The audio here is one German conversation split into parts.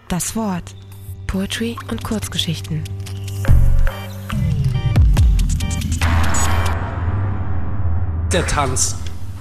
Das Wort. Poetry und Kurzgeschichten. Der Tanz.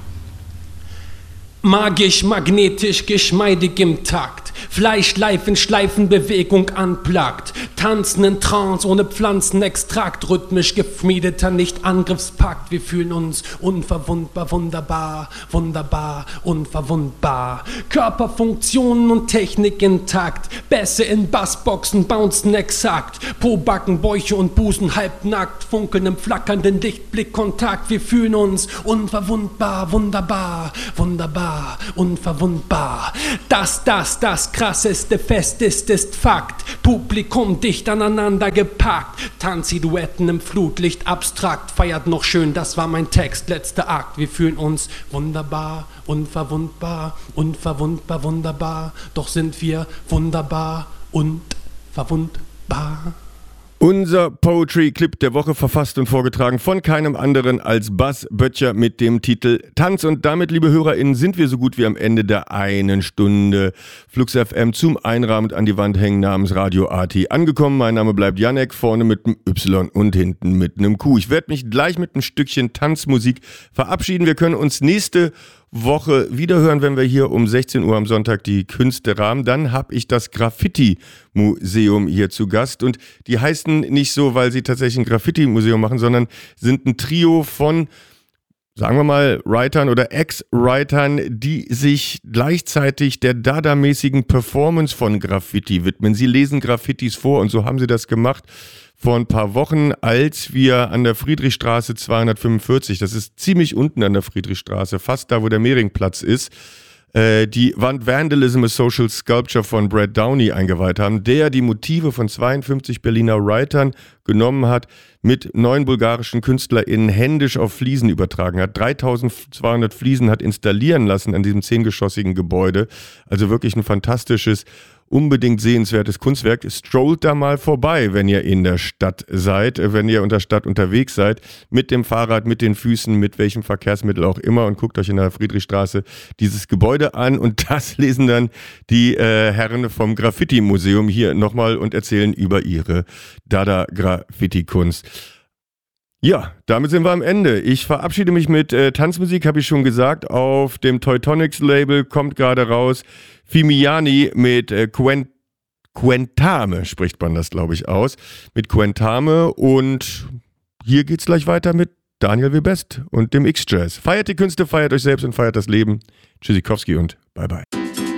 Magisch, magnetisch, geschmeidig im Takt. Fleisch live in Schleifenbewegung unplugged. Tanzen in Trance ohne Pflanzenextrakt. Rhythmisch gefriedeter Nicht-Angriffspakt. Wir fühlen uns unverwundbar, wunderbar, wunderbar, unverwundbar. Körperfunktionen und Technik intakt. Bässe in Bassboxen bouncen exakt. Po-Backen, Bäuche und Busen halbnackt. Funkeln im flackernden Lichtblickkontakt. Wir fühlen uns unverwundbar, wunderbar, wunderbar, unverwundbar. Das krasseste Fest ist Fakt. Publikum dicht aneinander gepackt. Tanzsilhouetten im Flutlicht abstrakt. Feiert noch schön, das war mein Text, letzter Akt. Wir fühlen uns wunderbar, unverwundbar, unverwundbar, wunderbar. Doch sind wir wunderbar und verwundbar. Unser Poetry-Clip der Woche, verfasst und vorgetragen von keinem anderen als Bas Böttcher mit dem Titel Tanz. Und damit, liebe HörerInnen, sind wir so gut wie am Ende der einen Stunde Flux FM zum Einrahmen an die Wand hängen namens Radio AT angekommen. Mein Name bleibt Janek, vorne mit einem Y und hinten mit einem Q. Ich werde mich gleich mit ein Stückchen Tanzmusik verabschieden. Wir können uns nächste Woche wiederhören, wenn wir hier um 16 Uhr am Sonntag die Künste rahmen. Dann habe ich das Graffiti-Museum hier zu Gast und die heißen nicht so, weil sie tatsächlich ein Graffiti-Museum machen, sondern sind ein Trio von, sagen wir mal, Writern oder Ex-Writern, die sich gleichzeitig der Dada-mäßigen Performance von Graffiti widmen. Sie lesen Graffitis vor und so haben sie das gemacht vor ein paar Wochen, als wir an der Friedrichstraße 245, das ist ziemlich unten an der Friedrichstraße, fast da, wo der Mehringplatz ist, die Wand Vandalism a Social Sculpture von Brad Downey eingeweiht haben, der die Motive von 52 Berliner Writern genommen hat, mit 9 bulgarischen KünstlerInnen händisch auf Fliesen übertragen hat, 3200 Fliesen hat installieren lassen an diesem 10-geschossigen Gebäude, also wirklich ein fantastisches, unbedingt sehenswertes Kunstwerk. Strollt da mal vorbei, wenn ihr in der Stadt seid, wenn ihr in der Stadt unterwegs seid, mit dem Fahrrad, mit den Füßen, mit welchem Verkehrsmittel auch immer und guckt euch in der Friedrichstraße dieses Gebäude an und das lesen dann die Herren vom Graffiti-Museum hier nochmal und erzählen über ihre Dada-Graffiti-Kunst. Ja, damit sind wir am Ende. Ich verabschiede mich mit Tanzmusik, habe ich schon gesagt. Auf dem Teutonics-Label kommt gerade raus Fimiani mit Quentame, spricht man das, glaube ich, aus. Mit Quentame und hier geht's gleich weiter mit Daniel W. Best und dem X-Jazz. Feiert die Künste, feiert euch selbst und feiert das Leben. Tschüssikowski und bye bye.